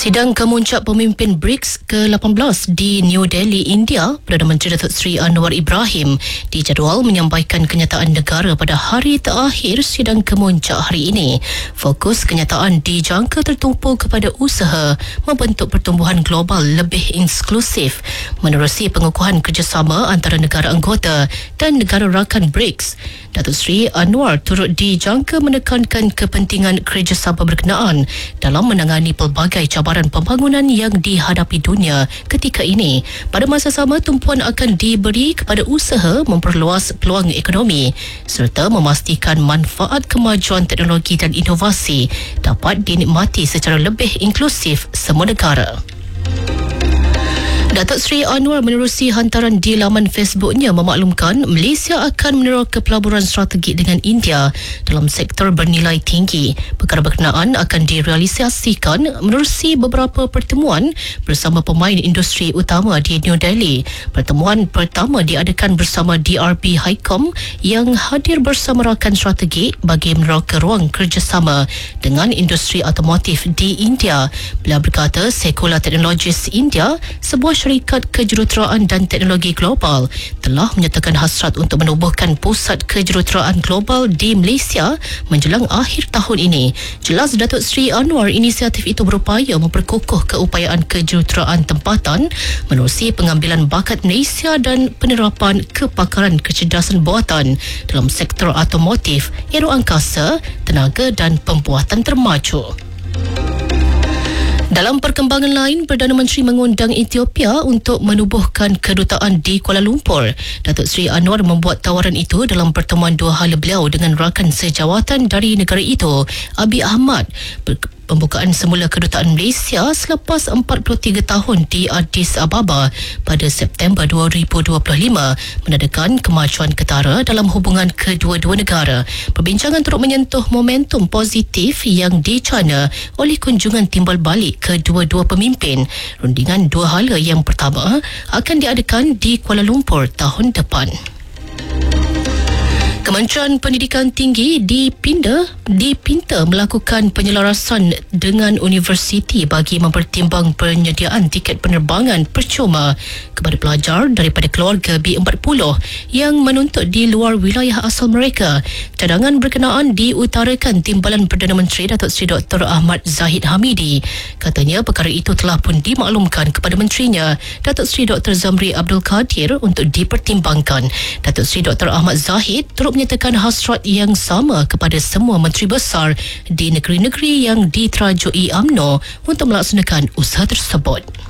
Sidang kemuncak pemimpin BRICS ke-18 di New Delhi, India, Perdana Menteri Datuk Seri Anwar Ibrahim dijadual menyampaikan kenyataan negara pada hari terakhir sidang kemuncak hari ini. Fokus kenyataan dijangka tertumpu kepada usaha membentuk pertumbuhan global lebih inklusif menerusi pengukuhan kerjasama antara negara anggota dan negara rakan BRICS. Datuk Seri Anwar turut dijangka menekankan kepentingan kerjasama berkenaan dalam menangani pelbagai cabaran pembangunan yang dihadapi dunia ketika ini. Pada masa sama, tumpuan akan diberi kepada usaha memperluas peluang ekonomi serta memastikan manfaat kemajuan teknologi dan inovasi dapat dinikmati secara lebih inklusif semua negara. Datuk Seri Anwar menerusi hantaran di laman Facebooknya memaklumkan Malaysia akan menerok pelaburan strategik dengan India dalam sektor bernilai tinggi. Perkara berkenaan akan direalisasikan menerusi beberapa pertemuan bersama pemain industri utama di New Delhi. Pertemuan pertama diadakan bersama DRB HiCom yang hadir bersama rakan strategik bagi meneroka ruang kerjasama dengan industri otomotif di India. Beliau berkata Sekolah Technologies India, sebuah syarikat kejuruteraan dan teknologi global, telah menyatakan hasrat untuk menubuhkan pusat kejuruteraan global di Malaysia menjelang akhir tahun ini. Jelas Datuk Seri Anwar, inisiatif itu berupaya memperkukuh keupayaan kejuruteraan tempatan menerusi pengambilan bakat Malaysia dan penerapan kepakaran kecerdasan buatan dalam sektor otomotif, aeroangkasa, tenaga dan pembuatan termaju. Dalam perkembangan lain, Perdana Menteri mengundang Ethiopia untuk menubuhkan kedutaan di Kuala Lumpur. Datuk Seri Anwar membuat tawaran itu dalam pertemuan dua hala beliau dengan rakan sejawatan dari negara itu, Abiy Ahmed. Pembukaan semula kedutaan Malaysia selepas 43 tahun di Addis Ababa pada September 2025 menandakan kemajuan ketara dalam hubungan kedua-dua negara. Perbincangan turut menyentuh momentum positif yang dicana oleh kunjungan timbal balik kedua-dua pemimpin. Rundingan dua hala yang pertama akan diadakan di Kuala Lumpur tahun depan. Kementerian Pendidikan Tinggi dipinta melakukan penyelarasan dengan universiti bagi mempertimbang penyediaan tiket penerbangan percuma kepada pelajar daripada keluarga B40 yang menuntut di luar wilayah asal mereka. Cadangan berkenaan diutarakan Timbalan Perdana Menteri Datuk Seri Dr. Ahmad Zahid Hamidi. Katanya perkara itu telah pun dimaklumkan kepada menterinya Datuk Seri Dr. Zamri Abdul Kadir untuk dipertimbangkan. Datuk Seri Dr. Ahmad Zahid turut menyatakan hasrat yang sama kepada semua menteri besar di negeri-negeri yang diterajui UMNO untuk melaksanakan usaha tersebut.